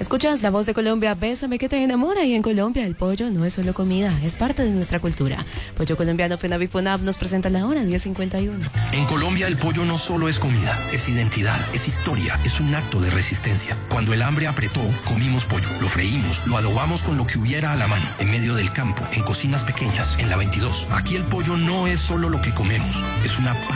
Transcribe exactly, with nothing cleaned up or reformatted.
Escuchas La Voz de Colombia, Bésame que te enamora, y en Colombia el pollo no es solo comida, es parte de nuestra cultura. Pollo Colombiano FENAVI FONAV nos presenta la hora diez cincuenta y uno. En Colombia el pollo no solo es comida, es identidad, es historia, es un acto de resistencia. Cuando el hambre apretó, comimos pollo, lo freímos, lo adobamos con lo que hubiera a la mano, en medio del campo, en cocinas pequeñas, en la veintidós. Aquí el pollo no es solo lo que comemos, es una